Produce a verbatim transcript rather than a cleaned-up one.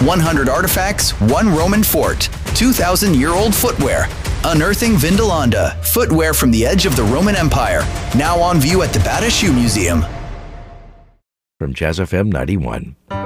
one hundred artifacts, one Roman fort, two thousand year old footwear. Unearthing Vindolanda, footwear from the edge of the Roman Empire. Now on view at the Bata Shoe Museum. From Jazz F M ninety-one.